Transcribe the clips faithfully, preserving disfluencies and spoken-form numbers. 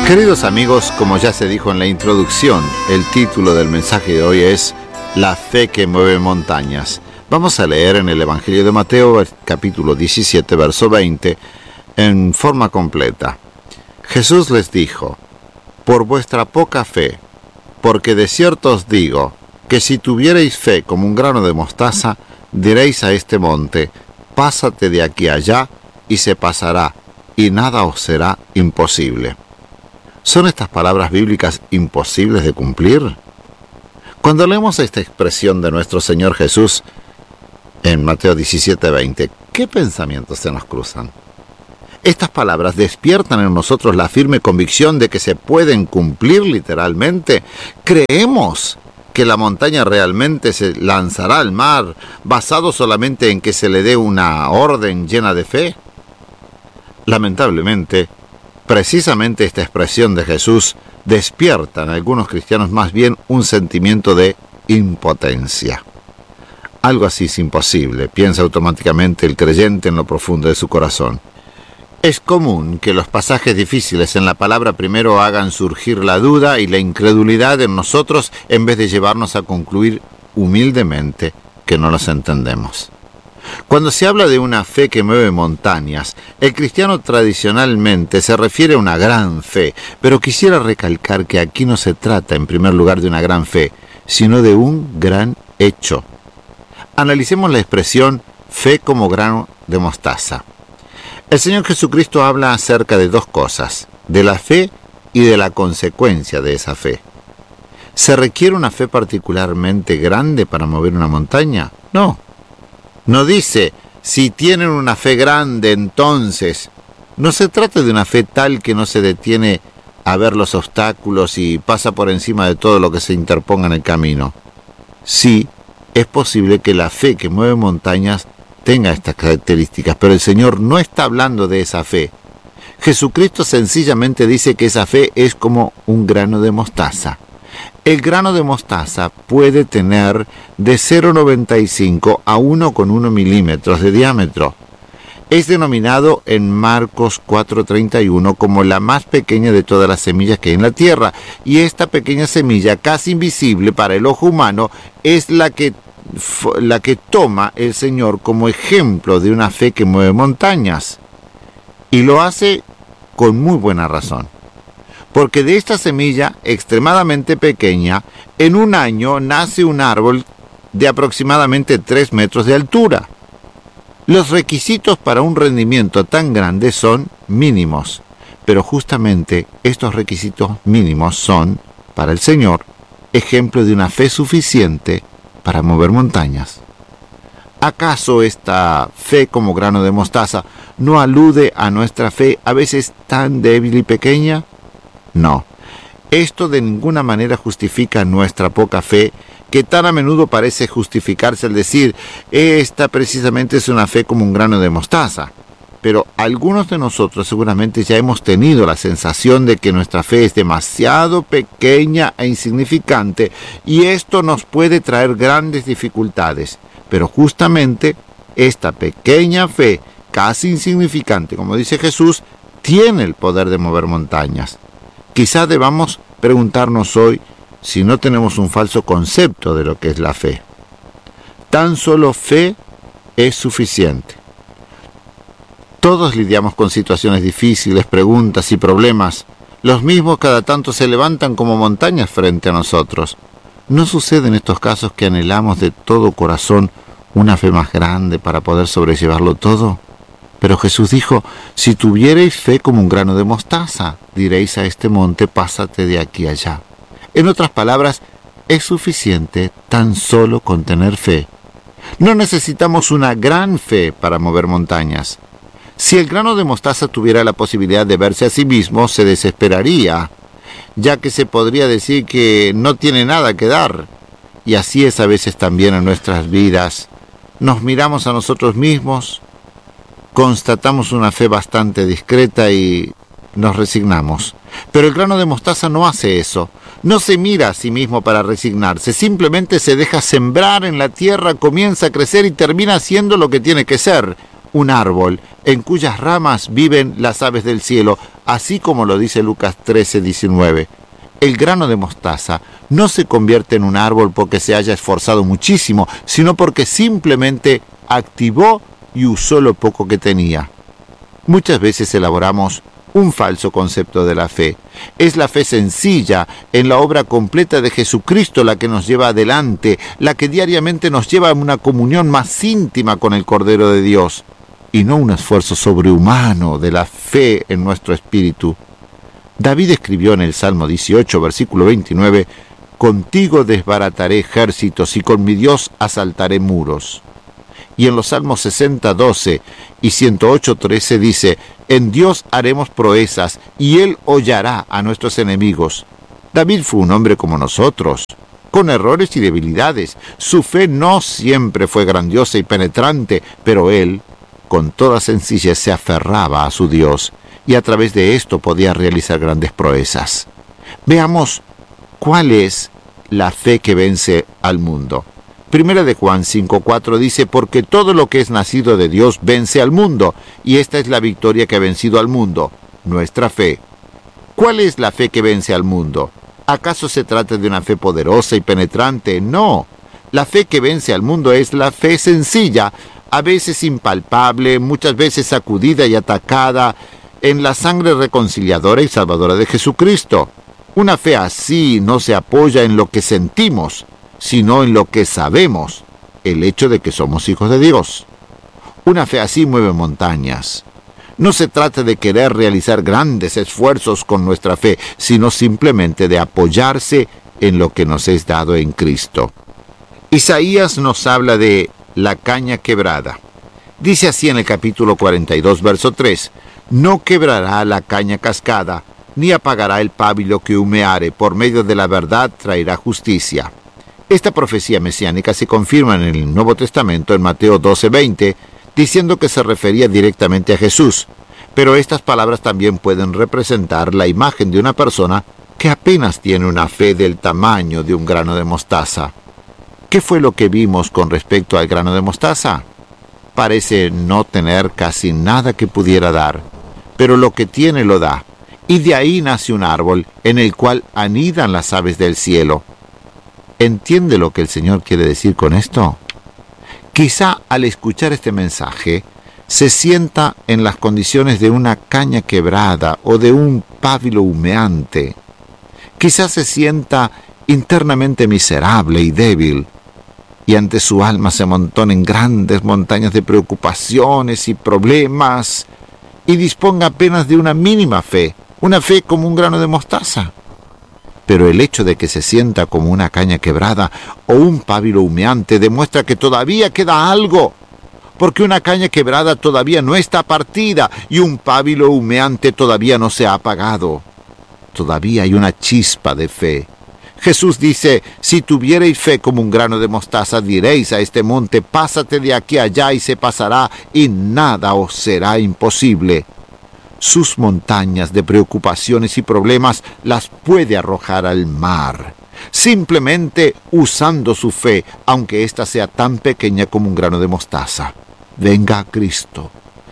Queridos amigos, como ya se dijo en la introducción, el título del mensaje de hoy es La fe que mueve montañas. Vamos a leer en el Evangelio de Mateo, capítulo diecisiete, verso veinte, en forma completa. Jesús les dijo: por vuestra poca fe, porque de cierto os digo, que si tuvierais fe como un grano de mostaza, diréis a este monte: pásate de aquí a allá, y se pasará, y nada os será imposible. ¿Son estas palabras bíblicas imposibles de cumplir? Cuando leemos esta expresión de nuestro Señor Jesús en Mateo diecisiete, veinte, ¿qué pensamientos se nos cruzan? Estas palabras despiertan en nosotros la firme convicción de que se pueden cumplir literalmente. ¿Creemos que la montaña realmente se lanzará al mar basado solamente en que se le dé una orden llena de fe? Lamentablemente, precisamente esta expresión de Jesús despierta en algunos cristianos más bien un sentimiento de impotencia. Algo así es imposible, piensa automáticamente el creyente en lo profundo de su corazón. Es común que los pasajes difíciles en la palabra primero hagan surgir la duda y la incredulidad en nosotros en vez de llevarnos a concluir humildemente que no los entendemos. Cuando se habla de una fe que mueve montañas, el cristiano tradicionalmente se refiere a una gran fe, pero quisiera recalcar que aquí no se trata en primer lugar de una gran fe, sino de un gran hecho. Analicemos la expresión fe como grano de mostaza. El Señor Jesucristo habla acerca de dos cosas, de la fe y de la consecuencia de esa fe. ¿Se requiere una fe particularmente grande para mover una montaña? No. No dice, si tienen una fe grande, entonces. No se trata de una fe tal que no se detiene a ver los obstáculos y pasa por encima de todo lo que se interponga en el camino. Sí, es posible que la fe que mueve montañas tenga estas características, pero el Señor no está hablando de esa fe. Jesucristo sencillamente dice que esa fe es como un grano de mostaza. El grano de mostaza puede tener de cero coma noventa y cinco a uno coma uno milímetros de diámetro. Es denominado en Marcos cuatro treinta y uno como la más pequeña de todas las semillas que hay en la tierra. Y esta pequeña semilla, casi invisible para el ojo humano, es la que, la que toma el Señor como ejemplo de una fe que mueve montañas. Y lo hace con muy buena razón. Porque de esta semilla extremadamente pequeña, en un año nace un árbol de aproximadamente tres metros de altura. Los requisitos para un rendimiento tan grande son mínimos, pero justamente estos requisitos mínimos son, para el Señor, ejemplo de una fe suficiente para mover montañas. ¿Acaso esta fe como grano de mostaza no alude a nuestra fe a veces tan débil y pequeña? No, esto de ninguna manera justifica nuestra poca fe, que tan a menudo parece justificarse al decir, esta precisamente es una fe como un grano de mostaza. Pero algunos de nosotros seguramente ya hemos tenido la sensación de que nuestra fe es demasiado pequeña e insignificante, y esto nos puede traer grandes dificultades. Pero justamente esta pequeña fe, casi insignificante, como dice Jesús, tiene el poder de mover montañas. Quizá debamos preguntarnos hoy si no tenemos un falso concepto de lo que es la fe. Tan solo fe es suficiente. Todos lidiamos con situaciones difíciles, preguntas y problemas. Los mismos cada tanto se levantan como montañas frente a nosotros. ¿No sucede en estos casos que anhelamos de todo corazón una fe más grande para poder sobrellevarlo todo? Pero Jesús dijo, si tuvierais fe como un grano de mostaza, diréis a este monte, pásate de aquí a allá. En otras palabras, es suficiente tan solo con tener fe. No necesitamos una gran fe para mover montañas. Si el grano de mostaza tuviera la posibilidad de verse a sí mismo, se desesperaría, ya que se podría decir que no tiene nada que dar. Y así es a veces también en nuestras vidas. Nos miramos a nosotros mismos, constatamos una fe bastante discreta y nos resignamos. Pero el grano de mostaza no hace eso. No se mira a sí mismo para resignarse. Simplemente se deja sembrar en la tierra, comienza a crecer y termina siendo lo que tiene que ser. un árbol en cuyas ramas viven las aves del cielo, así como lo dice Lucas trece, diecinueve. El grano de mostaza no se convierte en un árbol porque se haya esforzado muchísimo, sino porque simplemente activó y usó lo poco que tenía. Muchas veces elaboramos un falso concepto de la fe. Es la fe sencilla en la obra completa de Jesucristo la que nos lleva adelante, la que diariamente nos lleva a una comunión más íntima con el Cordero de Dios, y no un esfuerzo sobrehumano de la fe en nuestro espíritu. David escribió en el Salmo dieciocho, versículo veintinueve, «Contigo desbarataré ejércitos y con mi Dios asaltaré muros». Y en los Salmos sesenta, doce y ciento ocho, trece dice, «En Dios haremos proezas y Él hollará a nuestros enemigos». David fue un hombre como nosotros, con errores y debilidades. Su fe no siempre fue grandiosa y penetrante, pero él, con toda sencillez, se aferraba a su Dios, y a través de esto podía realizar grandes proezas. Veamos cuál es la fe que vence al mundo. Primera de Juan cinco, cuatro dice, «Porque todo lo que es nacido de Dios vence al mundo, y esta es la victoria que ha vencido al mundo, nuestra fe». ¿Cuál es la fe que vence al mundo? ¿Acaso se trata de una fe poderosa y penetrante? No. La fe que vence al mundo es la fe sencilla, a veces impalpable, muchas veces sacudida y atacada en la sangre reconciliadora y salvadora de Jesucristo. Una fe así no se apoya en lo que sentimos, sino en lo que sabemos, el hecho de que somos hijos de Dios. Una fe así mueve montañas. No se trata de querer realizar grandes esfuerzos con nuestra fe, sino simplemente de apoyarse en lo que nos es dado en Cristo. Isaías nos habla de la caña quebrada. Dice así en el capítulo cuarenta y dos, verso tres, «No quebrará la caña cascada, ni apagará el pábilo que humeare, por medio de la verdad traerá justicia». Esta profecía mesiánica se confirma en el Nuevo Testamento en Mateo doce, veinte, diciendo que se refería directamente a Jesús, pero estas palabras también pueden representar la imagen de una persona que apenas tiene una fe del tamaño de un grano de mostaza. ¿Qué fue lo que vimos con respecto al grano de mostaza? Parece no tener casi nada que pudiera dar, pero lo que tiene lo da, y de ahí nace un árbol en el cual anidan las aves del cielo. ¿Entiende lo que el Señor quiere decir con esto? Quizá al escuchar este mensaje se sienta en las condiciones de una caña quebrada o de un pábilo humeante. Quizá se sienta internamente miserable y débil, y ante su alma se amontonen grandes montañas de preocupaciones y problemas, y disponga apenas de una mínima fe, una fe como un grano de mostaza. Pero el hecho de que se sienta como una caña quebrada o un pábilo humeante demuestra que todavía queda algo, porque una caña quebrada todavía no está partida y un pábilo humeante todavía no se ha apagado. Todavía hay una chispa de fe. Jesús dice, «Si tuviereis fe como un grano de mostaza, diréis a este monte, pásate de aquí a allá y se pasará, y nada os será imposible». Sus montañas de preocupaciones y problemas las puede arrojar al mar, simplemente usando su fe, aunque ésta sea tan pequeña como un grano de mostaza. Venga a Cristo,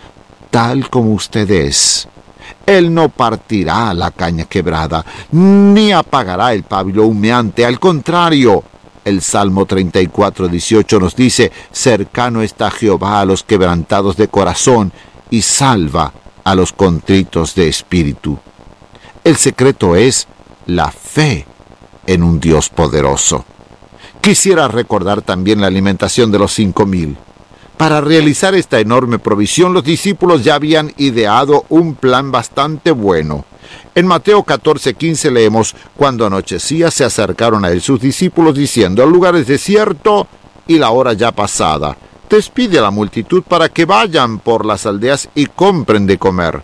tal como usted es. Él no partirá la caña quebrada, ni apagará el pábilo humeante. Al contrario, el Salmo treinta y cuatro, dieciocho nos dice, «Cercano está Jehová a los quebrantados de corazón, y salva a los contritos de espíritu». El secreto es la fe en un Dios poderoso. Quisiera recordar también la alimentación de los cinco mil. Para realizar esta enorme provisión, los discípulos ya habían ideado un plan bastante bueno. En Mateo catorce, quince leemos, «Cuando anochecía se acercaron a él sus discípulos diciendo, el lugar es desierto y la hora ya pasada. Despide a la multitud para que vayan por las aldeas y compren de comer».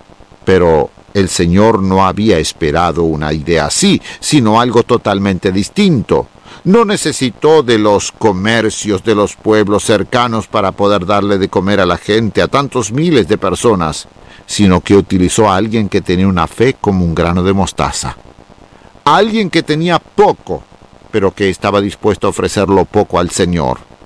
Pero el Señor no había esperado una idea así, sino algo totalmente distinto. No necesitó de los comercios de los pueblos cercanos para poder darle de comer a la gente, a tantos miles de personas, sino que utilizó a alguien que tenía una fe como un grano de mostaza. A alguien que tenía poco, pero que estaba dispuesto a ofrecerlo poco al Señor.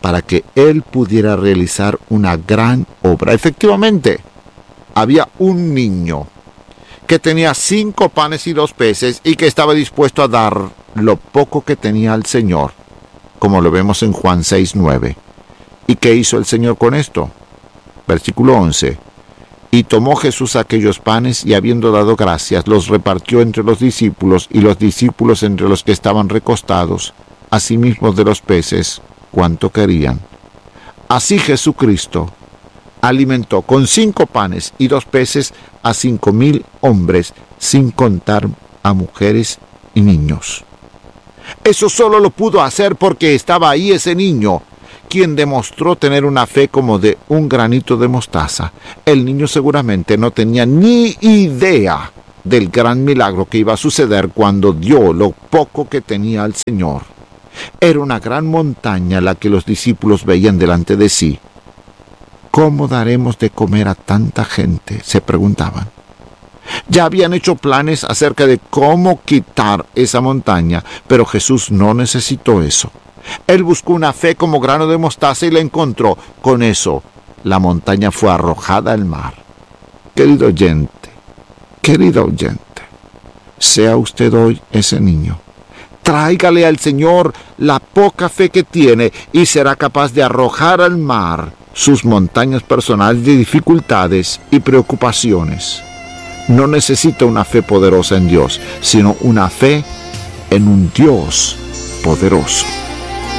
para que él pudiera realizar una gran obra. Efectivamente, había un niño que tenía cinco panes y dos peces y que estaba dispuesto a dar lo poco que tenía al Señor, como lo vemos en Juan seis nueve. ¿Y qué hizo el Señor con esto? Versículo once. Y tomó Jesús aquellos panes y habiendo dado gracias, los repartió entre los discípulos y los discípulos entre los que estaban recostados, asimismo de los peces, cuanto querían. Así Jesucristo alimentó con cinco panes y dos peces a cinco mil hombres, sin contar a mujeres y niños. Eso solo lo pudo hacer porque estaba ahí ese niño, quien demostró tener una fe como de un granito de mostaza. El niño seguramente no tenía ni idea del gran milagro que iba a suceder cuando dio lo poco que tenía al Señor. Era una gran montaña la que los discípulos veían delante de sí. ¿Cómo daremos de comer a tanta gente?, se preguntaban. Ya habían hecho planes acerca de cómo quitar esa montaña, pero Jesús no necesitó eso. Él buscó una fe como grano de mostaza y la encontró. Con eso, la montaña fue arrojada al mar. Querido oyente, querido oyente, sea usted hoy ese niño. Tráigale al Señor la poca fe que tiene y será capaz de arrojar al mar sus montañas personales de dificultades y preocupaciones. No necesita una fe poderosa en Dios, sino una fe en un Dios poderoso.